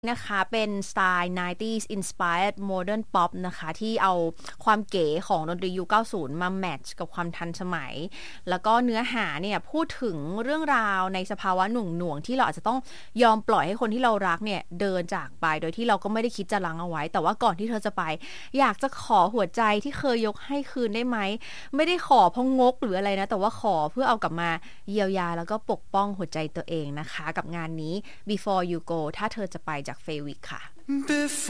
นะคะเป็นสไตล์ 90s inspired modern pop นะคะที่เอาความเก๋ของดนตรียุค 90 มาแมทช์กับความทันสมัยแล้วก็เนื้อหาเนี่ยพูดถึงเรื่องราวในสภาวะหน่วงๆที่เราอาจจะต้องยอมปล่อยให้คนที่เรารักเนี่ยเดินจากไปโดยที่เราก็ไม่ได้คิดจะรั้งเอาไว้แต่ว่าก่อนที่เธอจะไปอยากจะขอหัวใจที่เคยยกให้คืนได้ไหมไม่ได้ขอเพราะงกหรืออะไรนะแต่ว่าขอเพื่อเอากลับมาเยียวยาแล้วก็ปกป้องหัวใจตัวเองนะคะกับงานนี้ Before You Go ถ้าเธอจะไปจากเฟวิกค่ะ